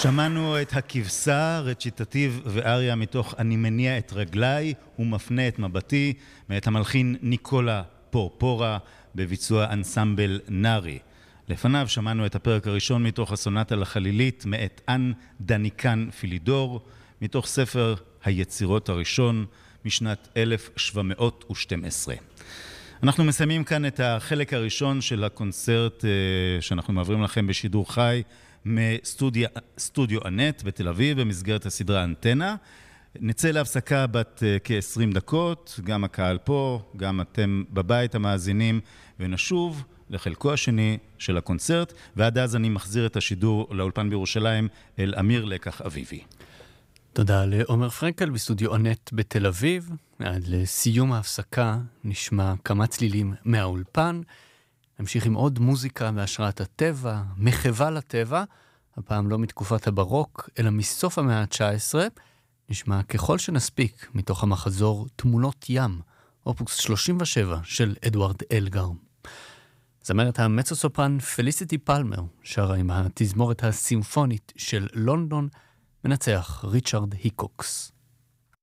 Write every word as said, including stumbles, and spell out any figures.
שמענו את הכבשה, רציטטיב ואריה מתוך אני מניע את רגליי ומפנה את מבטי, מאת המלחין ניקולה פורפורה בביצוע אנסמבל נארי. לפניו שמענו את הפרק הראשון מתוך הסונטה לחלילית מאת אן דניקן פילידור, מתוך ספר היצירות הראשון משנת אלף שבע מאות ושתים עשרה. אנחנו מסיימים כאן את החלק הראשון של הקונצרט שאנחנו מעבירים לכם בשידור חי מסטודיו אנט בתל אביב במסגרת הסדרה אנטנה. נצא להפסקה בת כ-עשרים דקות, גם הקהל פה, גם אתם בבית המאזינים, ונשוב לחלקו השני של הקונצרט, ועד אז אני מחזיר את השידור לאולפן בירושלים אל אמיר לקח אביבי. תודה לעומר פרנקל בסטודיו אנט בתל אביב. עד לסיום ההפסקה נשמע כמה צלילים מהאולפן. נמשיך עם עוד מוזיקה בהשראת הטבע, מחווה לטבע, הפעם לא מתקופת הברוק, אלא מסוף המאה ה-תשע עשרה. נשמע ככל שנספיק מתוך המחזור תמונות ים, אופוס שלושים ושבע של אדוארד אלגר. זמרת המצו-סופרן פליסיטי פלמר שרה עם התזמורת הסימפונית של לונדון, מנצח ריצ'רד היקוקס.